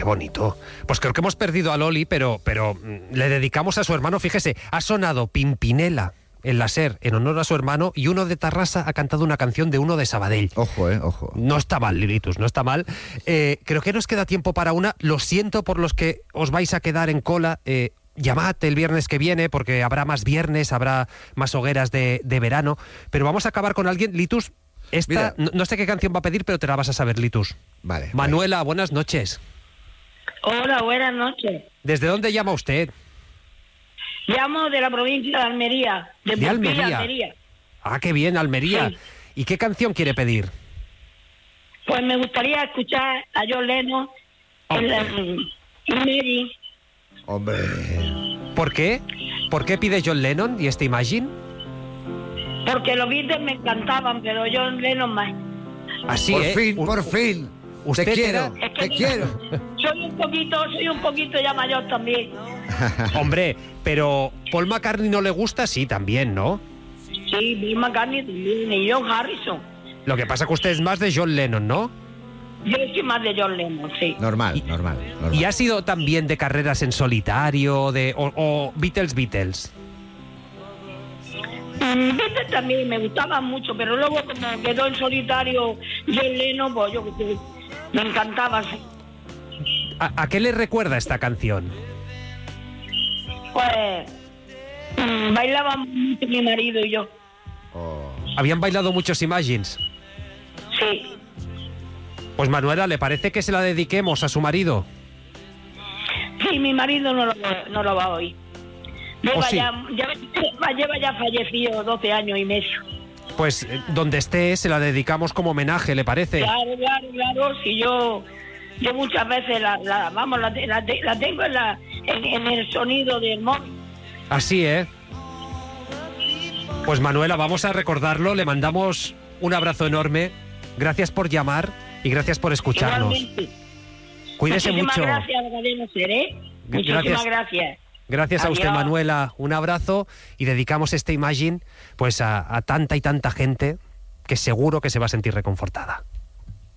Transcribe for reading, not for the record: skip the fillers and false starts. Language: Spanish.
qué bonito. Pues creo que hemos perdido a Loli, pero le dedicamos a su hermano. Fíjese, ha sonado Pimpinela en la SER en honor a su hermano, y uno de Tarrasa ha cantado una canción de uno de Sabadell. Ojo, ojo. No está mal, Lilitus, no está mal. Creo que nos queda tiempo para una. Lo siento por los que os vais a quedar en cola. Llamad el viernes que viene, porque habrá más viernes, habrá más hogueras de verano. Pero vamos a acabar con alguien. Litus, esta, no sé qué canción va a pedir, pero te la vas a saber, Litus. Vale. Manuela, buenas noches. Hola, buenas noches. ¿Desde dónde llama usted? Llamo de la provincia de Almería. ¿De Almería? Ah, qué bien, Almería. Sí. ¿Y qué canción quiere pedir? Pues me gustaría escuchar a John Lennon en la Imagine. Hombre. ¿Por qué? ¿Por qué pide John Lennon y este Imagine? Porque los Beatles me encantaban, pero John Lennon más. Así, Por fin. Usted Te quiero, Es que te quiero. Soy un poquito ya mayor también. Hombre, pero Paul McCartney no le gusta, sí, también, ¿no? Sí, Bill McCartney también y John Harrison. Lo que pasa es que usted es más de John Lennon, ¿no? Yo soy más de John Lennon, sí. Normal. ¿Y ha sido también de carreras en solitario, o Beatles? Beatles también me gustaban mucho, pero luego como quedó en solitario John Lennon, pues yo me encantaba. ¿A qué le recuerda esta canción? Pues bailábamos mucho mi marido y yo. ¿Habían bailado muchos Imagines? Sí. Pues Manuela, ¿le parece que se la dediquemos a su marido? Sí, mi marido no lo va a oír. Lleva ya fallecido 12 años y medio. Pues donde esté se la dedicamos como homenaje, ¿le parece? Claro. Si yo muchas veces la tengo en el sonido del móvil. Así, ¿eh? Pues Manuela, vamos a recordarlo, le mandamos un abrazo enorme. Gracias por llamar y gracias por escucharnos. Igualmente. Cuídese Muchísimas mucho. Gracias, Cadena Ser, ¿eh? Muchísimas gracias. Gracias a usted, Adiós. Manuela. Un abrazo, y dedicamos este Imagine pues a tanta y tanta gente que seguro que se va a sentir reconfortada.